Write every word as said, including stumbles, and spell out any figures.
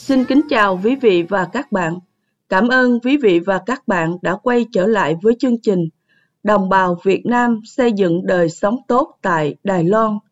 Xin kính chào quý vị và các bạn. Cảm ơn quý vị và các bạn đã quay trở lại với chương trình Đồng bào Việt Nam xây dựng đời sống tốt tại Đài Loan